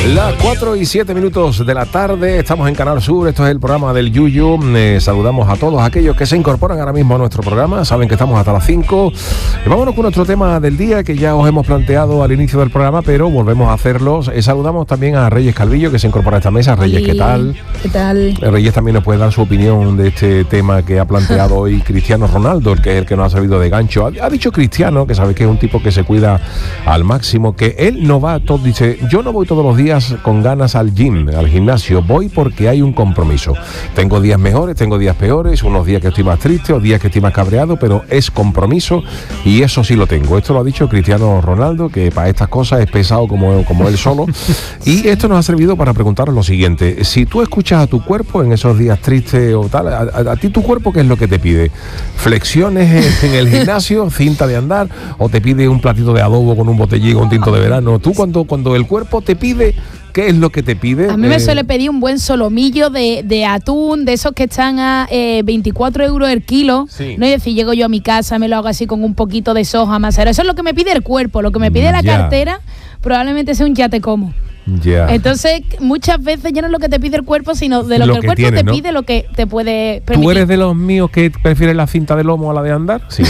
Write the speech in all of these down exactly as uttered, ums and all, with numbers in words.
Las cuatro y siete minutos de la tarde, estamos en Canal Sur, esto es el programa del Yuyu. Eh, saludamos a todos aquellos que se incorporan ahora mismo a nuestro programa, saben que estamos hasta las cinco. Eh, vámonos con nuestro tema del día que ya os hemos planteado al inicio del programa, pero volvemos a hacerlos. Eh, saludamos también a Reyes Calvillo, que se incorpora a esta mesa. Reyes, ¿qué tal? ¿Qué tal? Eh, Reyes también nos puede dar su opinión de este tema que ha planteado hoy Cristiano Ronaldo, el que es el que nos ha servido de gancho. Ha, ha dicho Cristiano, que sabe que es un tipo que se cuida al máximo, que él no va, todo, dice, yo no voy todos los días con ganas al gym, al gimnasio, voy porque hay un compromiso. Tengo días mejores, tengo días peores, unos días que estoy más triste, o días que estoy más cabreado, pero es compromiso y eso sí lo tengo. Esto lo ha dicho Cristiano Ronaldo, que para estas cosas es pesado como, como él solo. Y esto nos ha servido para preguntaros lo siguiente: si tú escuchas a tu cuerpo en esos días tristes o tal, a, a, a ti tu cuerpo, ¿qué es lo que te pide? ¿Flexiones en, en el gimnasio, cinta de andar, o te pide un platito de adobo con un botellín o un tinto de verano? Tú cuando, cuando el cuerpo te pide, ¿qué es lo que te pide? A mí me eh... suele pedir un buen solomillo de, de atún, de esos que están a eh, veinticuatro euros el kilo. Sí. No es decir, llego yo a mi casa, me lo hago así con un poquito de soja masera. Eso es lo que me pide el cuerpo. Lo que me pide la ya. cartera probablemente sea un ya te como. Yeah. Entonces, muchas veces ya no es lo que te pide el cuerpo, sino de lo, lo que el que cuerpo tienes, te ¿no? pide, lo que te puede permitir. ¿Tú eres de los míos que prefieres la cinta de lomo a la de andar? Sí.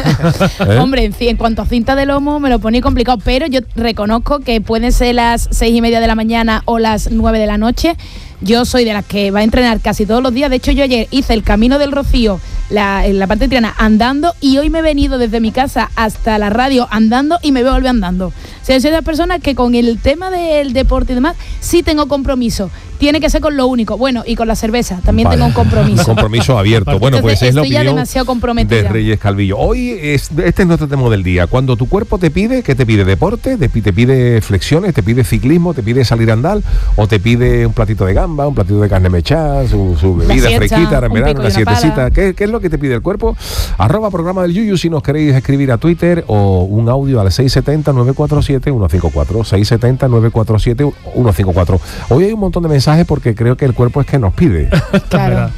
¿Eh? Hombre, en, en cuanto a cinta de lomo me lo ponía complicado, pero yo reconozco que pueden ser las seis y media de la mañana o las nueve de la noche. Yo soy de las que va a entrenar casi todos los días. De hecho, yo ayer hice el Camino del Rocío, la, en la parte de Triana, andando, y hoy me he venido desde mi casa hasta la radio andando y me voy a volver andando. O sea, soy de las personas que con el tema del deporte y demás sí tengo compromiso. Tiene que ser con lo único. Bueno, y con la cerveza también vale. Tengo un compromiso. Un compromiso abierto. Bueno, pues entonces, es la estoy opinión ya demasiado comprometida de Reyes Calvillo. Hoy es, este es nuestro tema del día. Cuando tu cuerpo te pide, ¿qué te pide? ¿Deporte? ¿Te, te pide flexiones? ¿Te pide ciclismo? ¿Te pide salir a andar? ¿O te pide un platito de gamba, un platito de carne mechada, su, su bebida siesta, fresquita en verano, una sietecita? ¿Qué, ¿Qué es lo que te pide el cuerpo? Arroba programa del Yuyu si nos queréis escribir a Twitter, o un audio al seis siete cero, nueve cuatro siete, uno cinco cuatro. seis siete cero, nueve cuatro siete, uno cinco cuatro. Hoy hay un montón de mensajes porque creo que el cuerpo es que nos pide. Claro.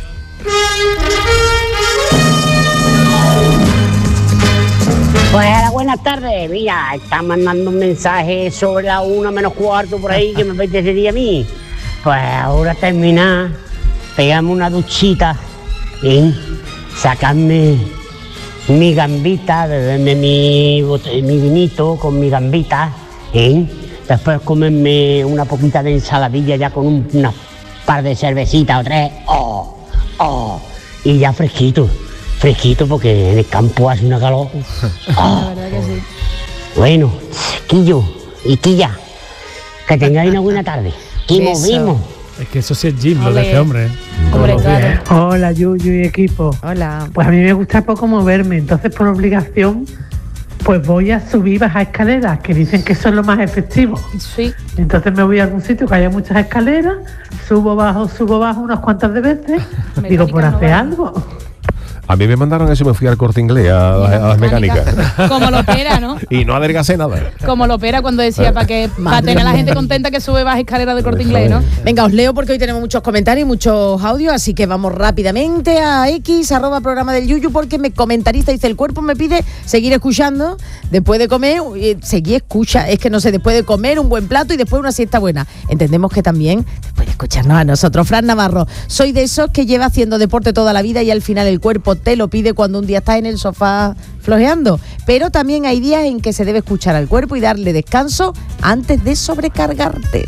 Pues hola, buenas tardes. Mira, están mandando un mensaje sobre la una menos cuarto por ahí que me apetecería a mí. Pues ahora terminar, pegarme una duchita, ¿eh? Sacarme mi gambita, beberme mi, mi vinito con mi gambita, ¿eh? Después comerme una poquita de ensaladilla ya con un, una par de cervecitas o tres, oh, oh, y ya fresquito, fresquito porque en el campo hace una calor. Oh. La verdad que sí. Bueno, Quillo y Quilla, que tengáis una buena tarde. Y movimos. Es que eso sí es gym, lo de este hombre. Hombre, claro. Hola, Yuyu y equipo. Hola. Pues a mí me gusta poco moverme, entonces por obligación pues voy a subir y bajar escaleras, que dicen que son lo más efectivo. Sí. Entonces me voy a algún sitio que haya muchas escaleras, subo, bajo, subo, bajo unas cuantas de veces, digo, por hacer algo. A mí me mandaron eso y me fui al Corte Inglés a, a, a las mecánicas. Como lo opera, ¿no? Y no adelgacé nada. Como lo opera cuando decía para que para tener a la gente contenta que sube bajas escaleras de Corte Inglés, ¿no? Venga, os leo porque hoy tenemos muchos comentarios y muchos audios, así que vamos rápidamente a X, arroba programa del Yuyu, porque me comentarista dice, el cuerpo me pide seguir escuchando después de comer, eh, seguir escucha, es que no sé, después de comer un buen plato y después una siesta buena. Entendemos que también puede escucharnos a nosotros. Fran Navarro, soy de esos que lleva haciendo deporte toda la vida y al final el cuerpo te lo pide cuando un día estás en el sofá flojeando, pero también hay días en que se debe escuchar al cuerpo y darle descanso antes de sobrecargarte.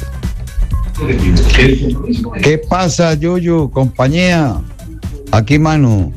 ¿Qué pasa, Yuyu, compañía? Aquí Manu,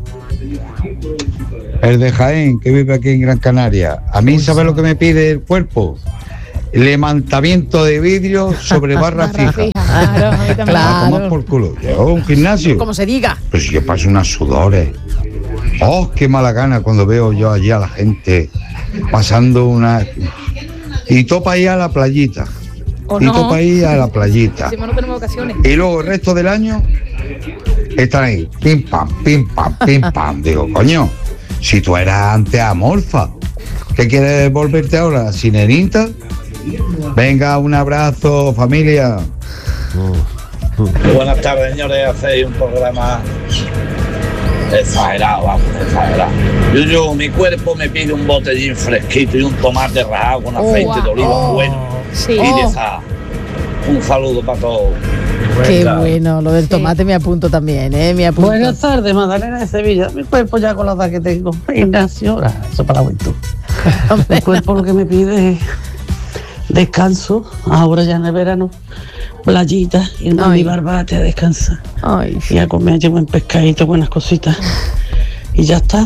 el de Jaén, que vive aquí en Gran Canaria. A mí, ¿sabes lo que me pide el cuerpo? Levantamiento de vidrio sobre barra fija. Claro, claro. Tomar por culo. Yo, un gimnasio. Como se diga. Pues yo paso unas sudores. Oh, qué mala gana cuando veo yo allí a la gente pasando una... Y topa ahí a la playita. ¿O y no? topa ahí a la playita. Si no tenemos vacaciones. Y luego el resto del año están ahí, pim pam, pim pam, pim pam. Digo, coño, si tú eras antes amorfa, ¿qué quieres volverte ahora? ¿Sirenita? Venga, un abrazo, familia. Buenas tardes, señores. Hacéis un programa exagerado, vamos, exagerado. Yo, yo, mi cuerpo me pide un botellín fresquito y un tomate rajado con aceite oh, de oliva oh, bueno. Sí. Y de sal. Un saludo para todos. Qué bueno, lo del tomate me apunto también, ¿eh? Me apunto. Buenas tardes, Magdalena de Sevilla. Mi cuerpo ya con la edad que tengo. Ignacio, ah, eso para la juventud. Mi cuerpo lo que me pide es descanso. Ahora ya en el verano, playita, irme a mi barbate a descansar. Ay. Y a comer allí buen pescadito, buenas cositas. Y ya está.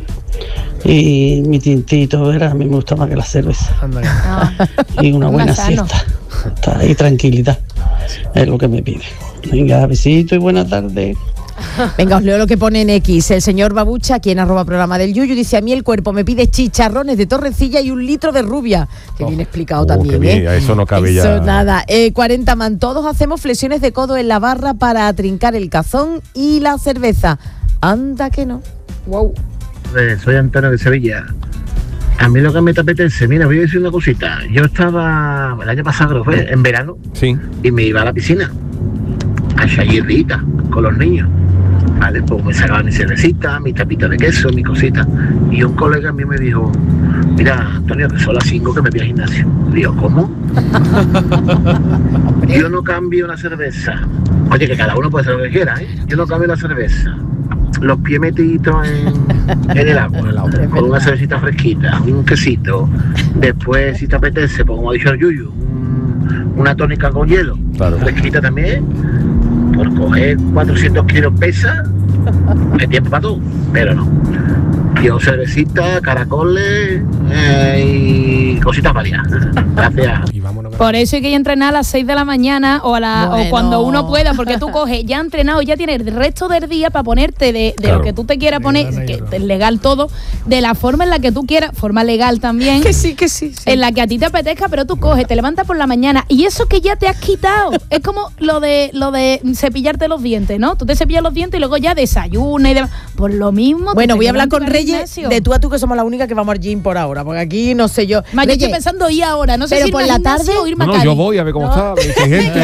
Y mi tintito, ¿verdad? A mí me gusta más que la cerveza. Ah. Y una buena sano. siesta. Está ahí, tranquilidad. Es lo que me pide. Venga, besito y buena tarde. Venga, os leo lo que pone en X. El señor Babucha, aquí en arroba programa del Yuyu, dice: a mí el cuerpo me pide chicharrones de torrecilla y un litro de rubia. Que bien explicado Oh, también, qué bien, ¿eh? eso no cabe Eso ya. nada. Eh, cuarenta man, todos hacemos flexiones de codo en la barra para trincar el cazón y la cerveza. Anda que no. Wow. Eh, soy Antonio de Sevilla. A mí lo que me apetece, mira, voy a decir una cosita. Yo estaba el año pasado, creo que fue, en verano, sí, y me iba a la piscina a echar hierrita con los niños. Vale, pues me sacaba mi cervecita, mi tapita de queso, mi cosita. Y un colega mío me dijo: mira, Antonio, que son las cinco que me voy al gimnasio. Digo, ¿cómo? Yo no cambio la cerveza. Oye, que cada uno puede hacer lo que quiera, ¿eh? Yo no cambio la cerveza. Los pies metiditos en, en el agua, con una cervecita fresquita, un quesito. Después, si te apetece, pues como ha dicho el Yuyu, un- una tónica con hielo, Claro. fresquita también. Por coger cuatrocientos kilos pesa, hay tiempo para todo, pero no. Yo cervecita, caracoles eh, y cositas varias. Gracias. Por eso hay que ir a entrenar a las seis de la mañana o, a la, Bueno. o cuando uno pueda, porque tú coges ya entrenado, ya tienes el resto del día para ponerte de, de Claro. lo que tú te quieras poner, que es legal todo, de la forma en la que tú quieras, forma legal también. Que sí, que sí, sí. En la que a ti te apetezca, pero tú coges, te levantas por la mañana y eso que ya te has quitado. Es como lo de lo de cepillarte los dientes, ¿no? Tú te cepillas los dientes y luego ya desayunas y demás. Por lo mismo. Bueno, tú voy te a hablar con levantas al Reyes gimnasio. de tú a tú, que somos la única que vamos al gym por ahora, porque aquí no sé yo. Ma, yo Reyes, estoy pensando ir ahora, no sé pero si por irme la al gimnasio tarde- o irme No, a no, Cádiz. yo voy a ver cómo está, hay gente.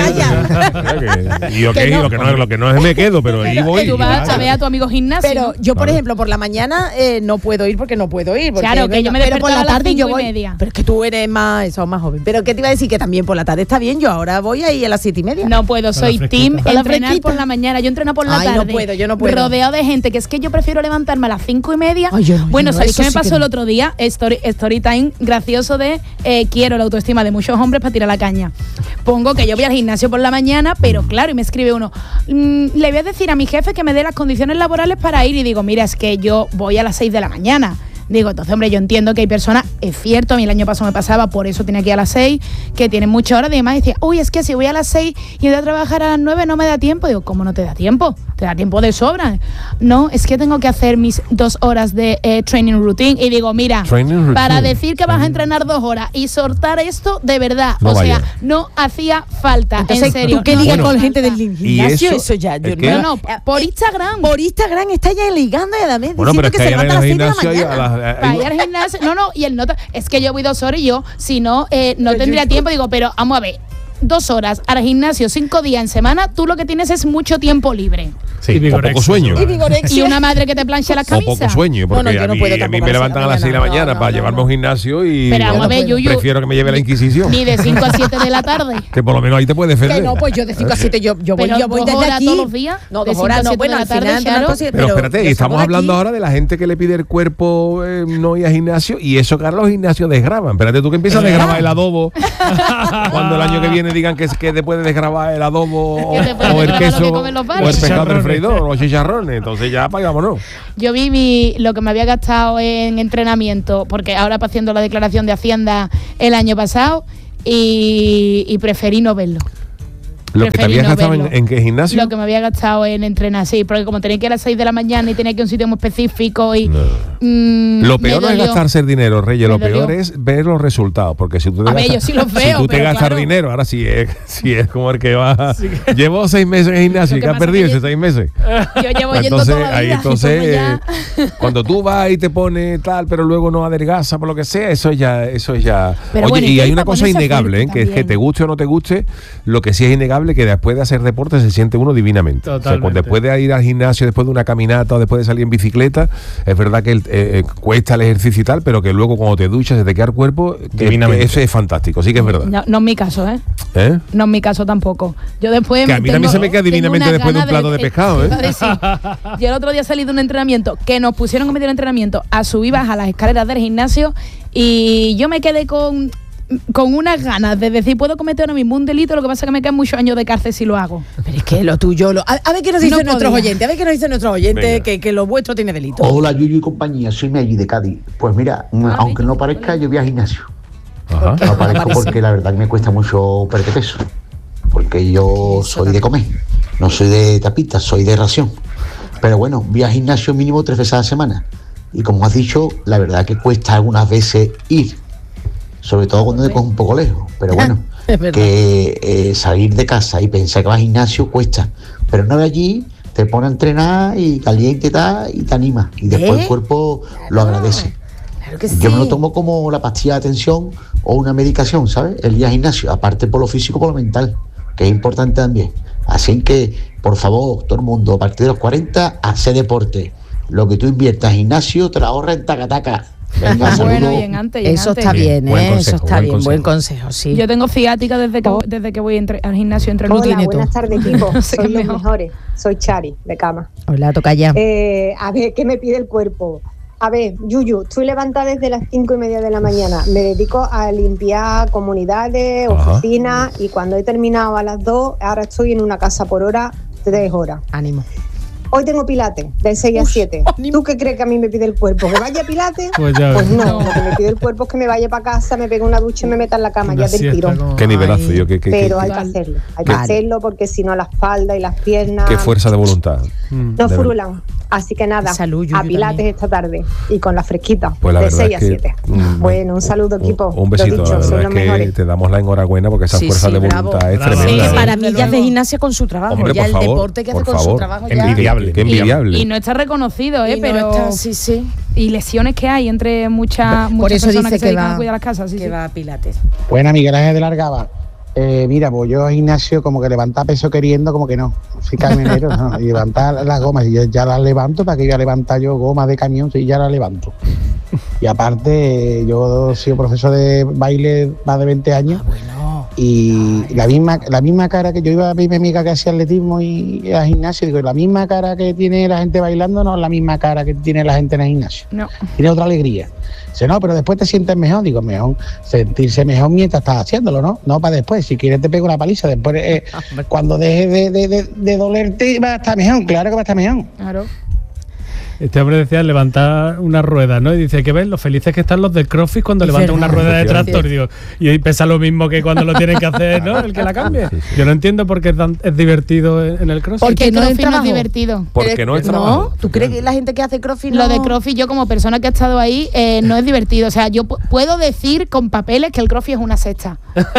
Y yo Que que no. lo que no, lo que no es me quedo, pero ahí Que voy. tú vas a ver a tu amigo gimnasio. Pero yo, por Claro. ejemplo, por la mañana eh, no puedo ir porque no puedo ir. porque, Claro, que yo me pero por despertaba la a las tarde yo cinco y voy. media. Pero es que tú eres más, eso, más joven. Pero ¿qué te iba a decir? Que también por la tarde está bien. Yo ahora voy ahí a las siete y media. No puedo, soy fresquita. team Con la entrenar fresquita. por la mañana. Yo entreno por la Ay, no tarde. puedo, yo no puedo. Rodeado de gente, que es que yo prefiero levantarme a las cinco y media. Ay, yo no, yo bueno, no, ¿sabéis eso qué me sí que pasó no. el otro día? Story, story time gracioso de eh, quiero la autoestima de muchos hombres para tirar la caña. Pongo que yo voy al gimnasio por la mañana, pero claro, y me escribe uno, "Mm, le voy a decir a mi jefe que me dé las condiciones laborales para ir", y digo, mira, es que yo voy a las seis de la mañana. Digo, entonces, hombre, yo entiendo que hay personas, es cierto, a mí el año pasado me pasaba, por eso tenía que ir a las seis, que tienen muchas horas, y demás, y decía, uy, es que si voy a las seis y voy a trabajar a las nueve no me da tiempo. Digo, ¿cómo no te da tiempo? Te da tiempo de sobra. No, es que tengo que hacer mis dos horas de eh, training routine, y digo, mira, Training routine. para decir que vas a entrenar dos horas y soltar esto, de verdad, No o sea, vaya. no hacía falta, Entonces, en serio. ¿tú qué no ligas hacía con falta. gente del gimnasio? eso- Eso, ya. es Yo, que- No, no, por Instagram. Por Instagram está ya ligando y además Bueno, diciendo pero es que, que se ayer en levanta a las el seis de la gimnasio hay a mañana. las- Para ir al gimnasio, no, no, y el nota, es que yo voy dos horas y yo, si no, eh, no tendría tiempo, digo, pero vamos a ver, dos horas al gimnasio, cinco días en semana, tú lo que tienes es mucho tiempo libre. Sí, o poco vigorexia, sueño. Y vigorexia. Y una madre que te plancha las O poco camisas. sueño, No, porque no, yo a no mí, puedo a mí tampoco me a las levantan a las seis seis de la no, mañana no, para no, llevarme no. a un gimnasio y Pero vamos a ver, bueno, Yuyu, prefiero que me lleve la Inquisición. Ni de cinco a siete de la tarde. Que por lo menos ahí te puedes defender. Que no, pues yo de cinco a siete yo, yo voy, Pero yo voy dos desde horas aquí. todos los días, No, de dos cinco horas a no, siete bueno, de la al tarde, final Charo. una cosa, Pero espérate, yo estamos salgo de hablando aquí. ahora de la gente que le pide el cuerpo eh, no ir al gimnasio y eso que ahora los gimnasios desgraban. Espérate, tú que empiezas a desgrabar el adobo cuando el año que viene digan que, que te puedes desgrabar el adobo o, Que te puedes o el desgrabar lo que queso comen los o bares. el pescado del Chicharrones. freidor o los chicharrones. Entonces ya pagámonos. Yo vi mi, lo que me había gastado en entrenamiento, porque ahora para haciendo la declaración de Hacienda el año pasado, y, y preferí no verlo. Lo que te Preferí habías no gastado en, verlo. en qué gimnasio. Lo que me había gastado en entrenar, sí, porque como tenía que ir a las seis de la mañana y tenía que ir a un sitio muy específico y... No. mm, Lo me peor no es dolió. gastarse el dinero, Reyes. Me Lo peor dolió. es ver los resultados. Porque si tú te A ver, gastas, yo sí los si veo, tú te pero gastas claro. dinero, ahora sí es, sí es como el que va. Llevo seis meses en el gimnasio Lo y que que has pasa perdido que esos yo- seis meses. Yo llevo Pues yendo entonces, toda la ahí vida. entonces, como ya- eh, cuando tú vas y te pones tal, pero luego no adelgaza por lo que sea, eso ya, eso ya. Pero Oye, bueno, y y hay hay una para cosa ponerse innegable, ¿eh? fuerte que es que también. te guste o no te guste, lo que sí es innegable innegable que después de hacer deporte se siente uno divinamente. O sea, cuando después de ir al gimnasio, después de una caminata o después de salir en bicicleta, es verdad que el, eh, cuesta el ejercicio y tal, pero que luego cuando te duchas se te queda el cuerpo, que, que eso es fantástico, sí que es verdad. No, no es mi caso, ¿eh? ¿Eh? No es mi caso tampoco. Yo después que a mí tengo, también se me queda divinamente después de un plato de, de pescado, ¿eh? Decir, yo el otro día salí de un entrenamiento que nos pusieron en medio del entrenamiento a subir y bajar las escaleras del gimnasio y yo me quedé con con unas ganas de decir, puedo cometer ahora mismo un delito, lo que pasa es que me quedan muchos años de cárcel si lo hago. Pero es que lo tuyo, lo, a, a ver qué nos dicen No nuestros podía. oyentes, a ver qué nos dicen nuestros oyentes, que, que lo vuestro tiene delito. Hola, Yuyu y compañía, soy Meggy de Cádiz. Pues mira, Ah, aunque no parezca, yo voy al gimnasio. Ajá. No parezco porque la verdad que me cuesta mucho perder peso. Porque yo soy de comer, no soy de tapita, soy de ración. Pero bueno, voy al gimnasio mínimo tres veces a la semana. Y como has dicho, la verdad que cuesta algunas veces ir. Sobre todo cuando te coges un poco lejos. Pero bueno, que eh, salir de casa y pensar que vas al gimnasio cuesta. Pero una vez allí, te pone a entrenar y caliente tal, y te anima. Y después ¿Eh? el cuerpo lo agradece. Claro que Yo sí. me lo tomo como la pastilla de atención o una medicación, ¿sabes? El día al gimnasio, aparte por lo físico, por lo mental, que es importante también. Así que, por favor, todo el mundo, a partir de los cuarenta, hace deporte. Lo que tú inviertas en gimnasio, te lo ahorras en tacataca. Venga, Bueno, saludos. y en antes, y en Eso antes. está bien, Buen ¿eh? consejo, Eso está buen bien, consejo. buen consejo, sí. Yo tengo ciática desde que, desde que voy entre, al gimnasio entre Lo los tiene Hola, todo. buenas tardes, equipo. No sé Soy qué los mejor. mejores. Soy Chari, de cama. Hola, toca ya. Eh, a ver, ¿qué me pide el cuerpo? A ver, Yuyu, estoy levantada desde las cinco y media de la mañana. Me dedico a limpiar comunidades, Ajá. oficinas, y cuando he terminado a las dos, ahora estoy en una casa por hora, tres horas. Ánimo. Hoy tengo pilates, de seis a siete. ¿Tú qué crees que a mí me pide el cuerpo? ¿Que vaya a pilates? Pues ya Pues ves. no, lo que me pide el cuerpo es que me vaya para casa, me pegue una ducha y me meta en la cama Una ya del siesta tirón. como- Qué nivelazo, yo que, que, Pero que- hay que Vale. hacerlo, hay que Vale. hacerlo porque si no la espalda y las piernas qué fuerza de voluntad. Mm. no de furulan. Así que nada, Salud, Yuyu, a pilates también. esta tarde y con la fresquita, Pues la de verdad seis a es que, siete. mm, Bueno, un saludo, equipo. Un, un besito, Lo dicho, la sois verdad los es que mejores. te damos la enhorabuena porque esa Sí, fuerza sí, de bravo. voluntad es Bravo. Sí, tremenda. que ¿eh? para mí Desde ya hace luego. gimnasia con su trabajo. Hombre, ya por el favor, deporte que hace por con su favor. trabajo ya. Envidiable. Qué envidiable. Y no está reconocido, ¿eh? Y no pero está- sí, sí. y lesiones que hay entre muchas Por muchas eso personas dice que se que dedican va, a cuidar las casas. Sí, que sí. va a pilates. Buena, Miguel Ángel de Largaba. Eh, mira, pues yo al gimnasio como que levantar peso queriendo, como que no. Soy camionero, no. Y levantar las gomas, y yo ya las levanto, ¿para que voy a levantar yo gomas de camión? Sí, ya las levanto. Y aparte, eh, yo he sido profesor de baile más de veinte años. Bueno. Y la misma la misma cara que yo iba a ver mi amiga que hacía atletismo y, y al gimnasio, digo, la misma cara que tiene la gente bailando no es la misma cara que tiene la gente en el gimnasio. No. Tiene otra alegría. Dice, no, pero después te sientes mejor. Digo, mejor sentirse mejor mientras estás haciéndolo, ¿no? No para después. Si quieres te pego una paliza. Después, eh, cuando dejes de, de, de, de dolerte, va a estar mejor. Claro que va a estar mejor. Claro. Este hombre decía levantar una rueda, ¿no? Y dice que ves lo felices que están los del CrossFit cuando Es levantan una verdad. rueda de Efectivamente. tractor. Digo, y ahí pesa lo mismo que cuando lo tienen que hacer, ¿no? El que la cambie. Sí, sí. Yo no entiendo por qué es, tan- es divertido en, en el CrossFit. Porque no es CrossFit no es trabajo. divertido. Porque no es trabajo. ¿No? ¿Tú crees que la gente que hace crossfit Lo no? de CrossFit, yo como persona que ha estado ahí, eh, no es divertido. O sea, yo pu- puedo decir con papeles que el CrossFit es una secta.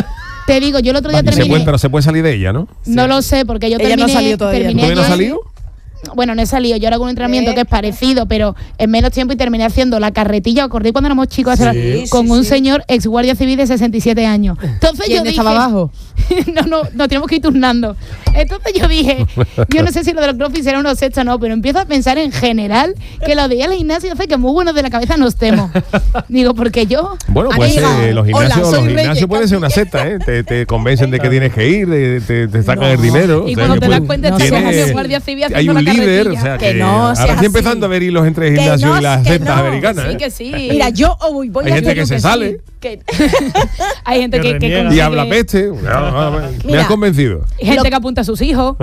Te digo, yo el otro día Y se terminé. puede, pero se puede salir de ella, ¿no? No lo sé, porque yo Ella terminé. no ha salido todavía, ¿no? terminé ¿Todavía no yo- has salido? Bueno, no he salido. Yo ahora hago un entrenamiento que es parecido, pero en menos tiempo, y terminé haciendo la carretilla. Acordé cuando éramos chicos hacer- Sí, con sí, un sí. señor ex guardia civil de sesenta y siete años. Entonces ¿Quién yo dije, estaba abajo? no, no, nos tenemos que ir turnando. Entonces yo dije, yo no sé si lo de los CrossFit será una secta o no, pero empiezo a pensar en general que lo de ir al gimnasio hace que muy buenos de la cabeza no estemos. Digo, porque yo. Bueno, pues amiga, eh, los hola, gimnasios, soy los Reyes, gimnasios pueden ser una secta, ¿eh? Te, te convencen de que tienes que ir, de- te, te sacan No. el dinero. Y o sea, cuando que te das pues, cuenta, no estás seas haciendo así. guardia civil hay haciendo un la líder, carretilla. o sea, Que que, no ahora seas estoy así. empezando a ver hilos entre Que gimnasios no, y las que sectas no. americanas. Sí, ¿eh? que sí. Mira, yo voy, voy Hay a gente hacer que lo se sí. sale. Que- Hay gente que, que reniega. consigue- Y habla peste. No, no, no, me Mira. has convencido. gente Lo- que apunta a sus hijos.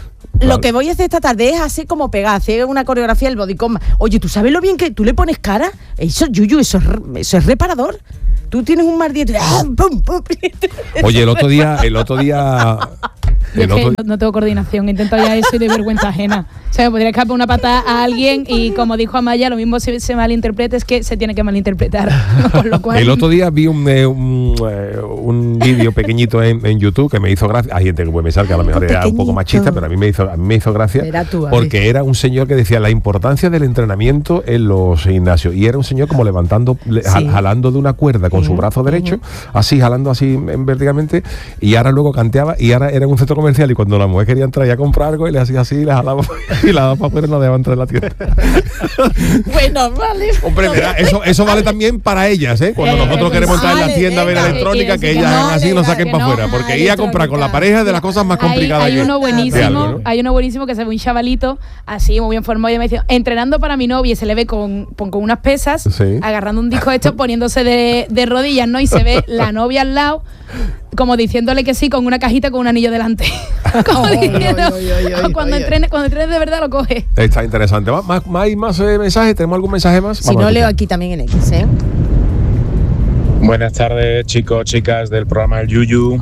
Lo que voy a hacer esta tarde es hacer como pegar, hacer una coreografía del bodycom. Oye, ¿tú sabes lo bien que tú le pones cara? Eso, Yuyu, eso es, re- eso es reparador. Tú tienes un mar diente. ¡ah! ¡Pum, pum! Oye, el otro día, el otro día. Yo El es que otro, no, no tengo coordinación, intento ya eso y de vergüenza ajena. O sea, me podría escapar una patada a alguien y, como dijo Amaya, lo mismo si se malinterpreta, es que se tiene que malinterpretar. Con lo cual, el otro día vi un, eh, un, eh, un vídeo pequeñito en, en YouTube que me hizo gracia. Hay gente que puede pensar que a lo mejor era un poco machista, pero a mí me hizo, a mí me hizo gracia. Verá tú, a porque ver. era un señor que decía la importancia del entrenamiento en los gimnasios. Y era un señor como levantando, le- Sí. jal- jalando de una cuerda con su brazo derecho, así jalando así en- verticalmente. Y ahora luego canteaba y ahora era en un centro comercial comercial y cuando la mujer quería entrar ya a comprar algo y le hacía así y la jalaba y la daba para afuera y no dejaba entrar en la tienda. Bueno, vale. Hombre, mira, eso, eso vale también para ellas, ¿eh? Cuando Eh, nosotros eh, queremos entrar en la vale, tienda a ver venga, electrónica, que que quiere ellas decir que hagan no, así y nos venga, saquen que para no. afuera. Porque Ah, ir a comprar con la electrónica. pareja es de las cosas más Hay, complicadas hay que uno que buenísimo, algo, ¿no? hay uno buenísimo que se ve un chavalito así muy bien formado y me dice, entrenando para mi novia y se le ve con, con, con unas pesas, Sí. agarrando un disco esto, poniéndose de, de rodillas, ¿no? Y se ve la novia al lado, como diciéndole que sí, con una cajita con un anillo delante. Como diciendo, cuando entrenes, cuando entrenes de verdad lo coge. Está interesante. ¿Más, más, más, hay más eh, mensajes? ¿Tenemos algún mensaje más? Si Vamos no, a leo escuchar. aquí también en X, ¿eh? Buenas tardes, chicos, chicas del programa El Yuyu.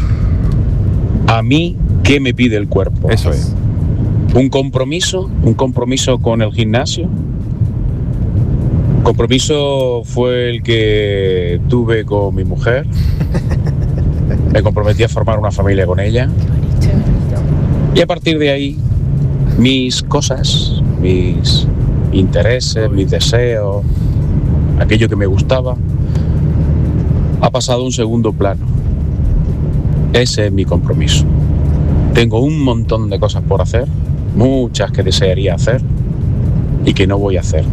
A mí, ¿qué me pide el cuerpo? Eso es. Un compromiso, un compromiso con el gimnasio. Compromiso fue el que tuve con mi mujer. Me comprometí a formar una familia con ella. Y a partir de ahí, mis cosas, mis intereses, mis deseos, aquello que me gustaba, ha pasado a un segundo plano. Ese es mi compromiso. Tengo un montón de cosas por hacer, muchas que desearía hacer y que no voy a hacer.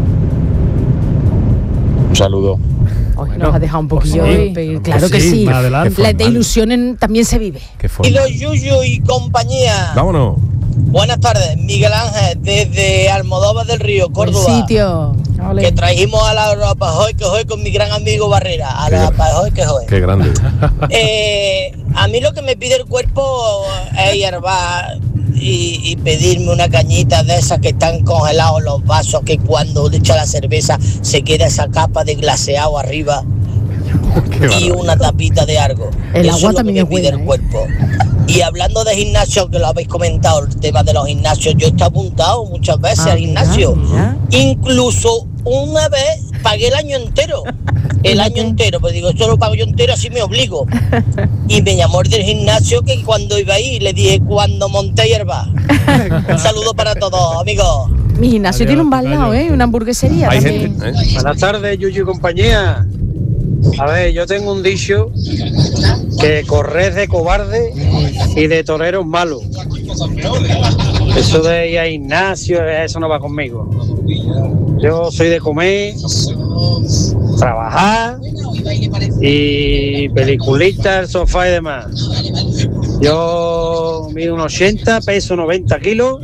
Un saludo. Hoy nos ha dejado un poquillo. pues sí, de pe- pues claro que sí, sí. más adelante. La de ilusiones también se vive. Qué Y forma. los Yuyu y compañía. Vámonos. Buenas tardes, Miguel Ángel, desde Almodóvar del Río, Buen Córdoba. sitio. Que trajimos a la Rapajoy que hoy con mi gran amigo Barrera. A la Rapajoy que hoy. Qué grande. Eh, a mí lo que me pide el cuerpo es hierbar y, y pedirme una cañita de esas que están congelados los vasos, que cuando le echa la cerveza se queda esa capa de glaseado arriba. Y una tapita de algo. El Eso agua es lo que también me es pide buena, el ¿eh? cuerpo. Y hablando de gimnasio, que lo habéis comentado, el tema de los gimnasios, yo estoy apuntado muchas veces Ah, al mira, gimnasio. mira. Incluso una vez pagué el año entero. El año entero, pues digo, esto lo pago yo entero, así me obligo. Y me llamó el del gimnasio que cuando iba ahí, le dije, cuando monté hierba. Un saludo para todos, amigos. Mi gimnasio Adiós, tiene un bar al lado, ¿eh? Una hamburguesería. Hay también. gente. ¿eh? Buenas tardes, Yuyu y compañía. A ver, yo tengo un dicho que correr de cobarde y de toreros malos. Eso de ir a gimnasio, eso no va conmigo. Yo soy de comer, trabajar y peliculitas, el sofá y demás. Yo mido unos ochenta, peso noventa kilos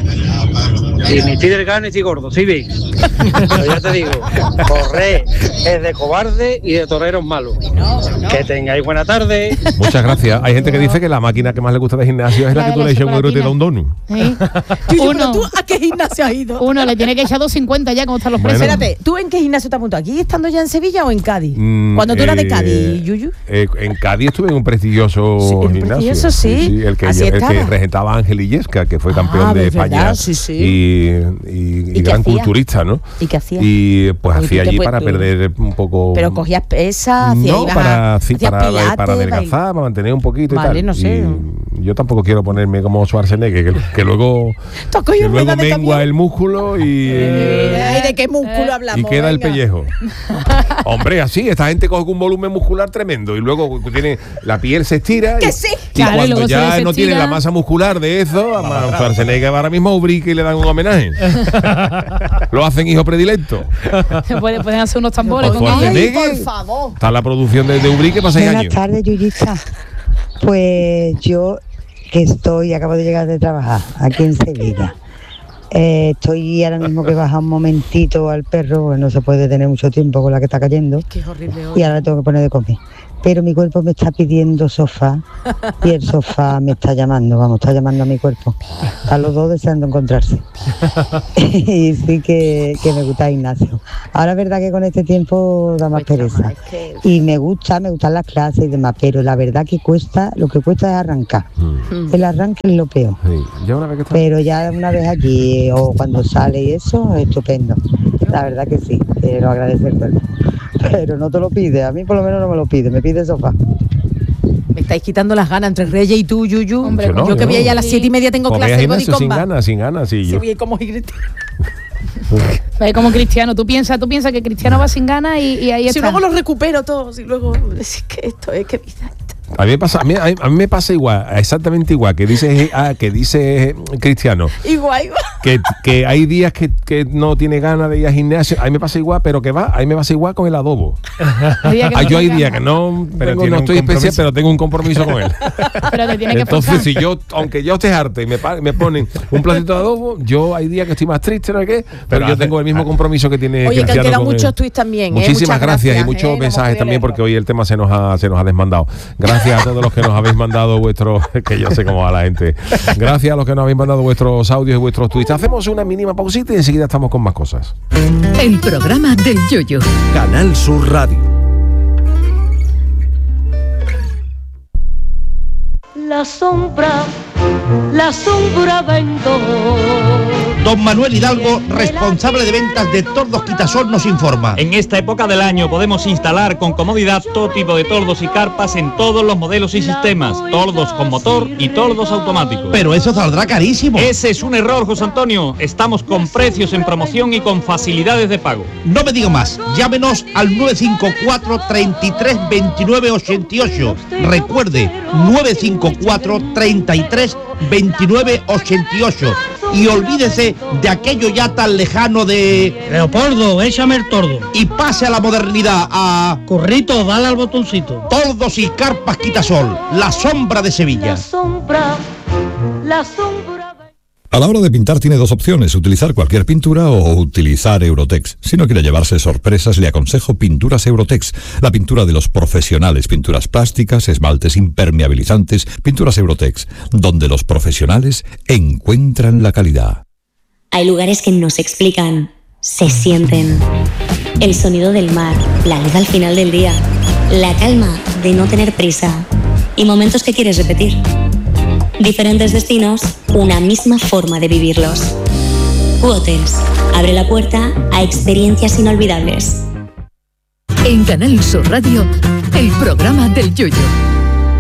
y ni estoy delgado ni estoy gordo, ¿sí bien? Pero ya te digo, correr es de cobarde y de toreros malos. Que tengáis buena tarde. Muchas gracias. Hay gente que dice que la máquina que más le gusta de gimnasio es la, La que de tú la le echas un euro y te da un donut. ¿Eh? Yuyu, Uno. pero tú, ¿a qué gimnasio has ido? Uno le tiene que echar doscientos cincuenta ya, como están los Bueno. precios. Espérate, ¿tú en qué gimnasio te apuntado? ¿Aquí estando ya en Sevilla o en Cádiz? Mm, Cuando tú eras de eh, Cádiz, Yuyu. eh, en Cádiz estuve en un prestigioso Sí, en un gimnasio. prestigioso, sí. el que, Así el que estaba. regentaba Ángel Illesca, que fue campeón Ah, de es verdad, España sí, sí. y, y- y qué gran hacía? culturista, ¿no? ¿Y qué hacía? Y pues Uy, hacía tú te allí puedes- para tú- perder un poco. Pero cogías pesas, hacías, no, ibas para, a, sí, hacías para, pilates, para bail- adelgazar, para mantener un poquito Vale, y tal. no sé. Y yo tampoco quiero ponerme como Schwarzenegger, que, que luego, ¿Tú has que cogido luego ruedas de mengua camión? el músculo y, eh, Ay, ¿de qué músculo hablamos? y queda el Venga. pellejo. Hombre, así, esta gente coge un volumen muscular tremendo y luego tiene la piel se estira. Que y, sí. y Claro, y cuando luego se ya no tiene desestira. la masa muscular de eso, a Schwarzenegger ahora mismo a Ubrique y le dan un homenaje. Lo hacen hijo predilecto. Pueden, pueden hacer unos tambores Por con favor, ellos. Schwarzenegger. Por favor. Está la producción de, de Ubrique para seis Buenas años. tardes, Yuyista. Pues yo que estoy, acabo de llegar de trabajar aquí en Sevilla. Eh, estoy ahora mismo que baja un momentito al perro, porque no se puede tener mucho tiempo con la que está cayendo. Qué es horrible hoy. Y ahora le tengo que poner de comer. Pero mi cuerpo me está pidiendo sofá y el sofá me está llamando, vamos, está llamando a mi cuerpo. Están los dos deseando encontrarse. Y sí que, que me gusta Ignacio. Ahora es verdad que con este tiempo da más pereza. Y me gusta, me gustan las clases y demás, pero la verdad que cuesta, lo que cuesta es arrancar. Mm. El arranque es lo peor. Sí. Ya una vez que está- Pero ya una vez aquí o cuando sale y eso, estupendo. La verdad que sí, te lo agradece el cuerpo. Pero no te lo pide, a mí por lo menos no me lo pide, me pide sofá. Me estáis quitando las ganas entre Reyes y tú, Yuyu. Hombre, Yo no, yo que yo voy no. allá a las siete y media tengo Pues clase vaya de body gimnasio sin combat. ganas, sin ganas, sí. Sí, Yo. voy como Cristiano. Es como Cristiano. Tú piensas tú piensas que Cristiano va sin ganas y, y ahí Si está. luego los recupero todos y luego es que esto es que vida. A mí me pasa, a mí, a mí me pasa igual, exactamente igual, que dice, ah, que dice Cristiano. Igual, igual. Que, que hay días que, que no tiene ganas de ir al gimnasio. A mí me pasa igual, pero que va, a mí me pasa igual con el adobo. Hay ah, yo hay días que no, pero tengo, no estoy especial, pero tengo un compromiso con él. Pero te tiene que Entonces, forzar. si yo, aunque yo esté harto y me, me ponen un platito de adobo, yo hay días que estoy más triste, ¿no es qué? Pero, pero yo tengo el mismo compromiso que tiene Oye, Cristiano. Que han quedado con muchos él. tweets también. Muchísimas ¿eh? gracias, gracias y muchos ¿eh? mensajes también, porque hoy el tema se nos ha, se nos ha desmandado. Gracias a todos los que nos habéis mandado vuestros, que yo sé cómo va la gente. Gracias a los que nos habéis mandado vuestros audios y vuestros tweets. Hacemos una mínima pausita y enseguida estamos con más cosas. El programa del Yoyo. Canal Sur Radio. La sombra, la sombra vendo. Don Manuel Hidalgo, responsable de ventas de Tordos Quitasol, nos informa. En esta época del año podemos instalar con comodidad todo tipo de tordos y carpas en todos los modelos y sistemas, tordos con motor y tordos automáticos. Pero eso saldrá carísimo. Ese es un error, José Antonio. Estamos con precios en promoción y con facilidades de pago. No me diga más, llámenos al nueve cinco cuatro, treinta y tres, veintinueve, ochenta y ocho. Recuerde, nueve cinco cuatro, treinta y tres, veintinueve, ochenta y ocho. Y olvídese de aquello ya tan lejano de... Leopoldo, échame el tordo. Y pase a la modernidad, a... Corrito, dale al botoncito. Tordos y carpas Quitasol, la sombra de Sevilla. La sombra, la sombra... A la hora de pintar tiene dos opciones, utilizar cualquier pintura o utilizar Eurotex. Si no quiere llevarse sorpresas, le aconsejo Pinturas Eurotex, la pintura de los profesionales, pinturas plásticas, esmaltes impermeabilizantes, Pinturas Eurotex, donde los profesionales encuentran la calidad. Hay lugares que no se explican, se sienten. El sonido del mar, la luz al final del día, la calma de no tener prisa y momentos que quieres repetir. Diferentes destinos, una misma forma de vivirlos. U-Hotels abre la puerta a experiencias inolvidables. En Canal Sur Radio, el programa del Yoyo.